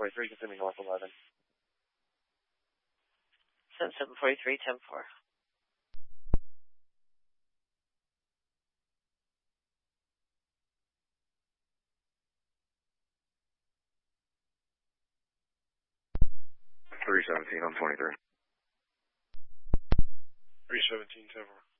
7743, consuming north 11. 7743, 10-4. $317 on 23. 317, 10-4.